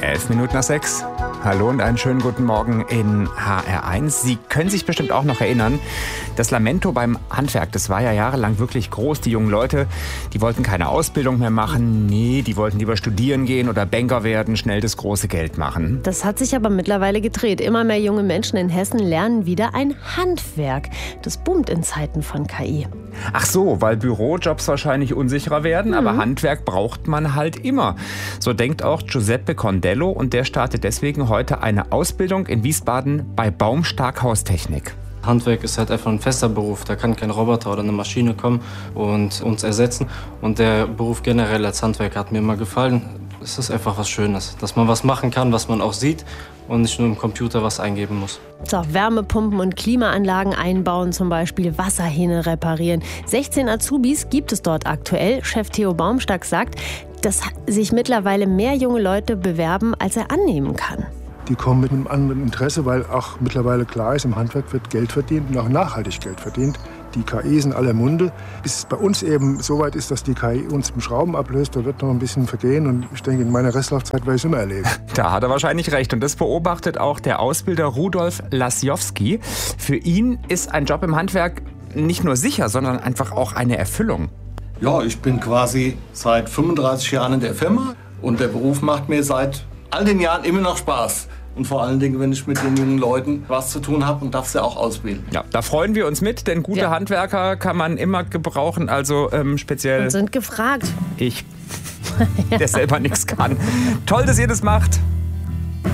6:11. Hallo und einen schönen guten Morgen in HR1. Sie können sich bestimmt auch noch erinnern, das Lamento beim Handwerk, das war ja jahrelang wirklich groß. Die jungen Leute, die wollten keine Ausbildung mehr machen. Nee, die wollten lieber studieren gehen oder Banker werden, schnell das große Geld machen. Das hat sich aber mittlerweile gedreht. Immer mehr junge Menschen in Hessen lernen wieder ein Handwerk. Das boomt in Zeiten von KI. Ach so, weil Bürojobs wahrscheinlich unsicherer werden, aber Handwerk braucht man halt immer. So denkt auch Giuseppe Condello und der startet deswegen heute eine Ausbildung in Wiesbaden bei Baumstark Haustechnik. Handwerk ist halt einfach ein fester Beruf. Da kann kein Roboter oder eine Maschine kommen und uns ersetzen. Und der Beruf generell als Handwerker hat mir immer gefallen. Es ist einfach was Schönes, dass man was machen kann, was man auch sieht und nicht nur im Computer was eingeben muss. So, Wärmepumpen und Klimaanlagen einbauen, zum Beispiel Wasserhähne reparieren. 16 Azubis gibt es dort aktuell. Chef Theo Baumstark sagt, dass sich mittlerweile mehr junge Leute bewerben, als er annehmen kann. Die kommen mit einem anderen Interesse, weil auch mittlerweile klar ist, im Handwerk wird Geld verdient und auch nachhaltig Geld verdient. Die KI ist in aller Munde. Bis es bei uns eben so weit ist, dass die KI uns im Schrauben ablöst, da wird noch ein bisschen vergehen. Und ich denke, in meiner Restlaufzeit werde ich es immer erleben. Da hat er wahrscheinlich recht. Und das beobachtet auch der Ausbilder Rudolf Lasjowski. Für ihn ist ein Job im Handwerk nicht nur sicher, sondern einfach auch eine Erfüllung. Ja, ich bin quasi seit 35 Jahren in der Firma und der Beruf macht mir seit all den Jahren immer noch Spaß. Und vor allen Dingen, wenn ich mit den jungen Leuten was zu tun habe und darf sie auch ausbilden. Ja, da freuen wir uns mit, denn gute Handwerker kann man immer gebrauchen, also speziell Und sind gefragt. ich, der selber nichts kann. Toll, dass ihr das macht.